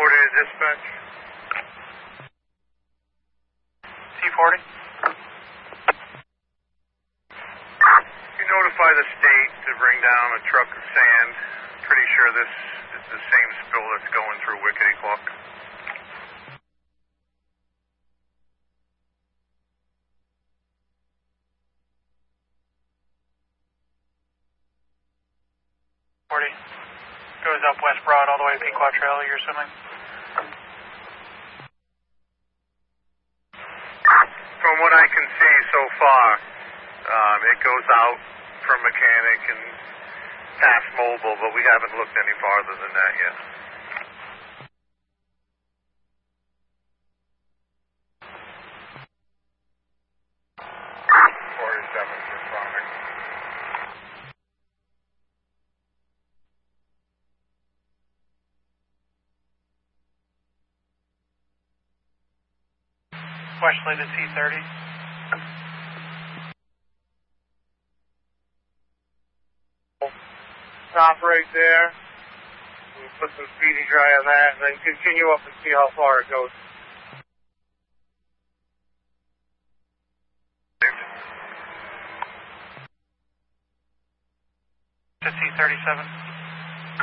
to dispatch. T40. You notify the state to bring down a truck of sand. Pretty sure this is the same spill that's going through Wickety Clock. Goes up West Broad all the way to Pequot Trail, you're assuming? From what I can see so far, it goes out from Mechanic and past Mobile, but we haven't looked any farther than that yet. Westerly to T30. Stop right there. We put some speedy dry on that, and then continue up and see how far it goes. To T37.